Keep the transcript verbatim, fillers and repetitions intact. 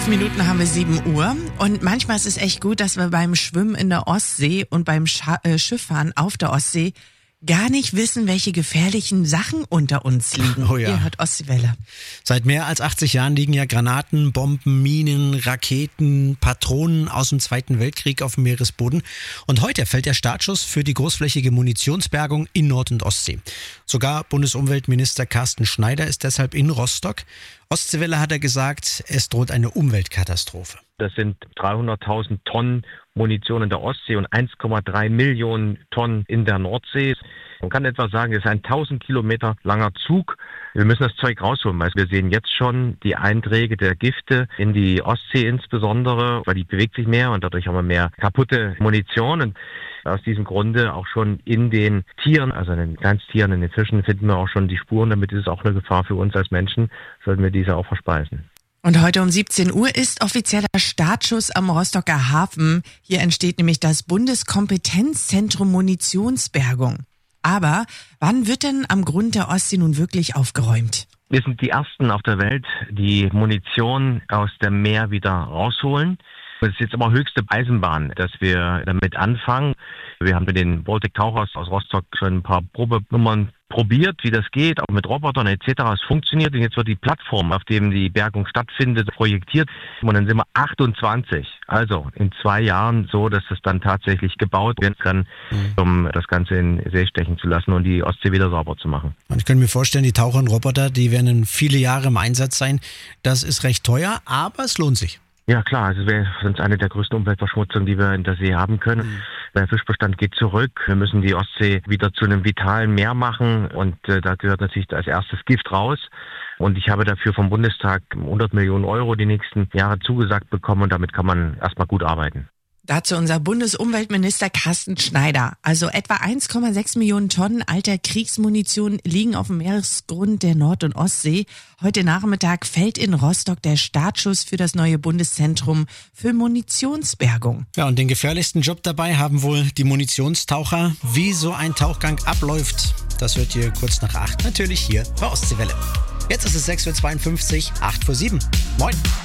Fünf Minuten haben wir sieben Uhr und manchmal ist es echt gut, dass wir beim Schwimmen in der Ostsee und beim Scha- äh, Schifffahren auf der Ostsee gar nicht wissen, welche gefährlichen Sachen unter uns liegen. Oh ja. Ihr hört Ostseewelle. Seit mehr als achtzig Jahren liegen ja Granaten, Bomben, Minen, Raketen, Patronen aus dem Zweiten Weltkrieg auf dem Meeresboden. Und heute fällt der Startschuss für die großflächige Munitionsbergung in Nord- und Ostsee. Sogar Bundesumweltminister Carsten Schneider ist deshalb in Rostock. Ostseewelle hat er gesagt, es droht eine Umweltkatastrophe. Das sind dreihunderttausend Tonnen Munition in der Ostsee und eins Komma drei Millionen Tonnen in der Nordsee. Man kann etwa sagen, es ist ein tausend Kilometer langer Zug. Wir müssen das Zeug rausholen, weil wir sehen jetzt schon die Einträge der Gifte in die Ostsee insbesondere, weil die bewegt sich mehr und dadurch haben wir mehr kaputte Munition. Und aus diesem Grunde auch schon in den Tieren, also in den Kleinsttieren, in den Fischen, finden wir auch schon die Spuren. Damit ist es auch eine Gefahr für uns als Menschen, sollten wir diese auch verspeisen. Und heute um siebzehn Uhr ist offizieller Startschuss am Rostocker Hafen. Hier entsteht nämlich das Bundeskompetenzzentrum Munitionsbergung. Aber wann wird denn am Grund der Ostsee nun wirklich aufgeräumt? Wir sind die Ersten auf der Welt, die Munition aus dem Meer wieder rausholen. Es ist jetzt aber höchste Eisenbahn, dass wir damit anfangen. Wir haben mit den Baltic Tauchers aus Rostock schon ein paar Probenummern probiert, wie das geht, auch mit Robotern et cetera. Es funktioniert und jetzt wird die Plattform, auf dem die Bergung stattfindet, projektiert. Und dann sind wir achtundzwanzig. Also in zwei Jahren so, dass es dann tatsächlich gebaut werden kann, um das Ganze in See stechen zu lassen und die Ostsee wieder sauber zu machen. Und ich könnte mir vorstellen, die Taucher und Roboter, die werden viele Jahre im Einsatz sein. Das ist recht teuer, aber es lohnt sich. Ja klar, also wäre sonst eine der größten Umweltverschmutzungen, die wir in der See haben können. Mhm. Der Fischbestand geht zurück. Wir müssen die Ostsee wieder zu einem vitalen Meer machen und äh, da gehört natürlich als erstes Gift raus. Und ich habe dafür vom Bundestag hundert Millionen Euro die nächsten Jahre zugesagt bekommen und damit kann man erstmal gut arbeiten. Dazu unser Bundesumweltminister Carsten Schneider. Also etwa eins Komma sechs Millionen Tonnen alter Kriegsmunition liegen auf dem Meeresgrund der Nord- und Ostsee. Heute Nachmittag fällt in Rostock der Startschuss für das neue Bundeszentrum für Munitionsbergung. Ja, und den gefährlichsten Job dabei haben wohl die Munitionstaucher. Wie so ein Tauchgang abläuft, das hört ihr kurz nach acht. Natürlich hier bei Ostseewelle. Jetzt ist es sechs Uhr zweiundfünfzig, acht vor sieben. Moin.